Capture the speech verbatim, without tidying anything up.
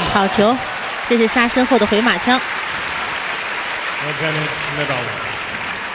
好球，这是杀身后的回马枪。 Evgeny Smedov